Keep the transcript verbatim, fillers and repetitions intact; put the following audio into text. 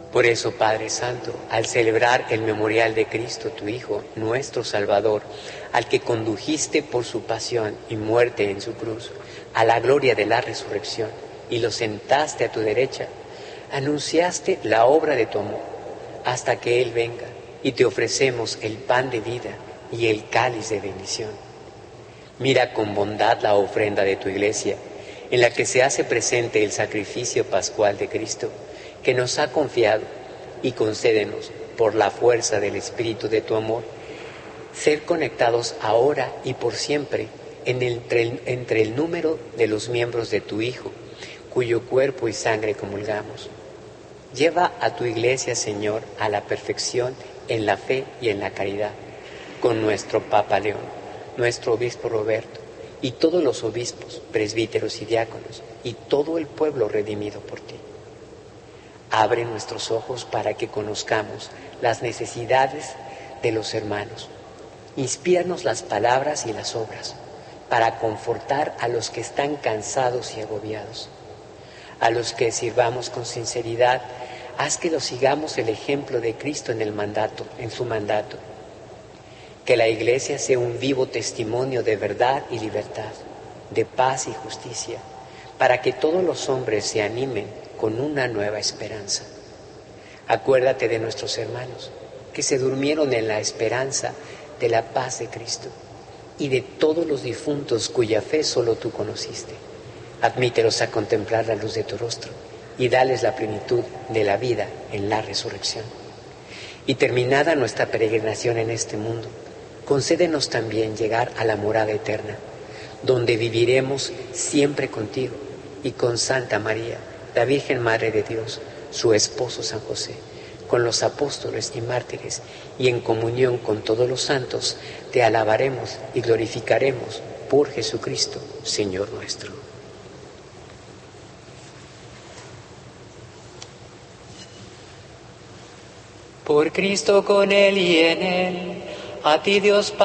Por eso, Padre Santo, al celebrar el memorial de Cristo, tu Hijo, nuestro Salvador, al que condujiste por su pasión y muerte en su cruz, a la gloria de la resurrección, y lo sentaste a tu derecha, anunciaste la obra de tu amor, hasta que Él venga, y te ofrecemos el pan de vida y el cáliz de bendición. Mira con bondad la ofrenda de tu Iglesia, en la que se hace presente el sacrificio pascual de Cristo, que nos ha confiado, y concédenos, por la fuerza del Espíritu de tu amor, ser conectados ahora y por siempre en el, entre, el, entre el número de los miembros de tu Hijo, cuyo cuerpo y sangre comulgamos. Lleva a tu Iglesia, Señor, a la perfección en la fe y en la caridad, con nuestro Papa León, nuestro Obispo Roberto, y todos los obispos, presbíteros y diáconos, y todo el pueblo redimido por ti. Abre nuestros ojos para que conozcamos las necesidades de los hermanos. Inspíranos las palabras y las obras para confortar a los que están cansados y agobiados. A los que sirvamos con sinceridad, haz que los sigamos el ejemplo de Cristo en el mandato, en su mandato. Que la Iglesia sea un vivo testimonio de verdad y libertad, de paz y justicia, para que todos los hombres se animen con una nueva esperanza. Acuérdate de nuestros hermanos que se durmieron en la esperanza de la paz de Cristo y de todos los difuntos cuya fe solo tú conociste. Admítelos a contemplar la luz de tu rostro y dales la plenitud de la vida en la resurrección. Y terminada nuestra peregrinación en este mundo, concédenos también llegar a la morada eterna, donde viviremos siempre contigo y con Santa María, la Virgen Madre de Dios, su esposo San José, con los apóstoles y mártires, y en comunión con todos los santos, te alabaremos y glorificaremos por Jesucristo, Señor nuestro. Por Cristo, con Él y en Él, a ti Dios Padre,